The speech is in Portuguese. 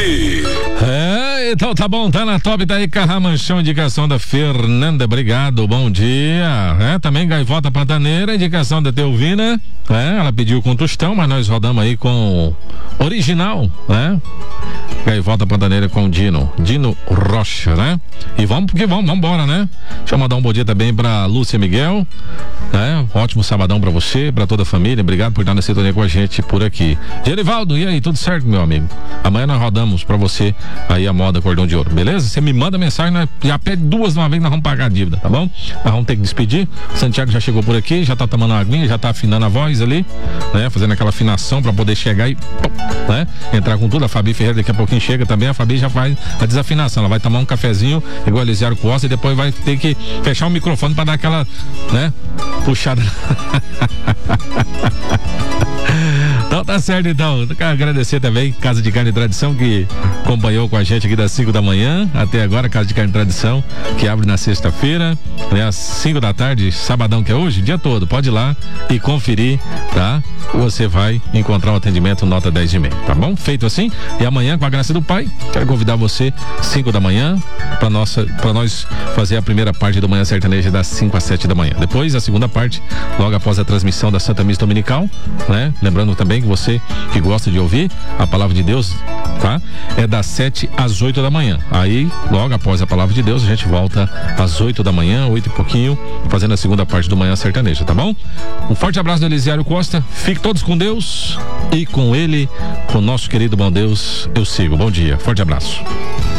Então tá bom, tá na top, tá aí Carramanchão, indicação da Fernanda, obrigado, bom dia. Também Gaivota Pantaneira, indicação da Teovina, ela pediu com tostão, mas nós rodamos aí com original, Gaivota Pantaneira com Dino Rocha, E vamos porque vamos embora, Deixa eu mandar um bom dia também pra Lúcia Miguel, ótimo sabadão pra você, pra toda a família, obrigado por estar na sintonia com a gente por aqui. Gerivaldo, e aí, tudo certo, meu amigo? Amanhã nós rodamos pra você aí a moda Cordão de Ouro, beleza? Você me manda mensagem, nós já pede 2 de uma vez, nós vamos pagar a dívida, tá bom? Nós vamos ter que despedir. Santiago já chegou por aqui, já tá tomando uma aguinha, já tá afinando a voz ali, fazendo aquela afinação pra poder chegar e entrar com tudo. A Fabi Ferreira daqui a pouquinho chega também, a Fabi já faz a desafinação, ela vai tomar um cafezinho igual a Elisiário Costa e depois vai ter que fechar o microfone pra dar aquela, puxada. Então tá certo, então. Quero agradecer também Casa de Carne e Tradição, que acompanhou com a gente aqui das 5 da manhã até agora. Casa de Carne e Tradição, que abre na sexta-feira, às 5 da tarde, sabadão que é hoje, dia todo. Pode ir lá e conferir, tá? Você vai encontrar um atendimento nota 10,5, tá bom? Feito assim. E amanhã, com a graça do Pai, quero convidar você 5 da manhã pra nós fazer a primeira parte do Manhã Sertaneja das 5 às 7 da manhã. Depois a segunda parte, logo após a transmissão da Santa Missa Dominical, Lembrando também que você que gosta de ouvir a palavra de Deus, tá? É das 7 às 8 da manhã. Aí, logo após a palavra de Deus, a gente volta às 8 da manhã, 8 e pouquinho, fazendo a segunda parte do Manhã Sertaneja, tá bom? Um forte abraço do Elisiário Costa. Fiquem todos com Deus e com ele, com o nosso querido bom Deus, eu sigo. Bom dia, forte abraço.